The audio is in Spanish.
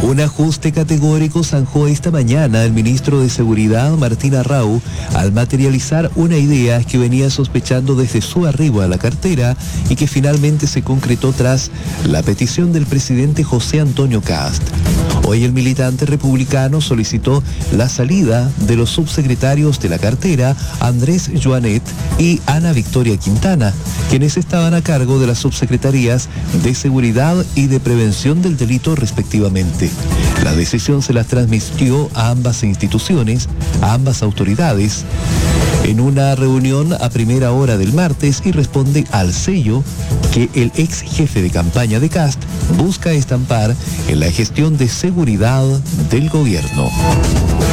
Un ajuste categórico zanjó esta mañana el ministro de Seguridad, Martín Arrau, al materializar una idea que venía sospechando desde su arribo a la cartera y que finalmente se concretó tras la petición del presidente José Antonio Kast. Hoy el militante republicano solicitó la salida de los subsecretarios de la cartera, Andrés Joanet y Ana Victoria Quintana, quienes estaban a cargo de las subsecretarías de Seguridad y de Prevención del Delito respectivamente. La decisión se las transmitió a ambas instituciones, a ambas autoridades, en una reunión a primera hora del martes y responde al sello que el ex jefe de campaña de Kast busca estampar en la gestión de seguridad del gobierno.